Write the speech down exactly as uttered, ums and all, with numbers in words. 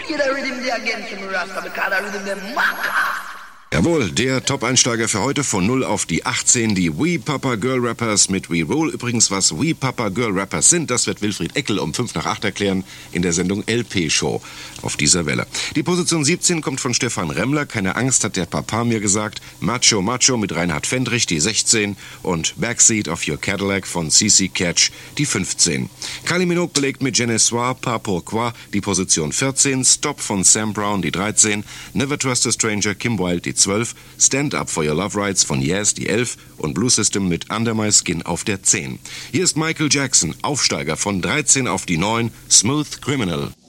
play the rhythm there again to me, Rasta, because the rhythm them maca. Jawohl, der Top-Einsteiger für heute von null auf die achtzehn, die We Papa Girl Rappers mit We Roll. Übrigens, was We Papa Girl Rappers sind, das wird Wilfried Eckel um fünf nach acht erklären in der Sendung L P-Show auf dieser Welle. Die Position siebzehn kommt von Stefan Remmler. Keine Angst, hat der Papa mir gesagt. Macho Macho mit Reinhard Fendrich, die sechzehn. Und Backseat of Your Cadillac von C C Catch, die fünfzehn. Kylie Minogue belegt mit Je ne sais pas pourquoi die Position vierzehn. Stop von Sam Brown, die dreizehn. Never Trust a Stranger, Kim Wilde, die zwölf, Stand Up for Your Love Rights von Yes, die elf und Blue System mit Under My Skin auf der zehn. Hier ist Michael Jackson, Aufsteiger von dreizehn auf die neun, Smooth Criminal.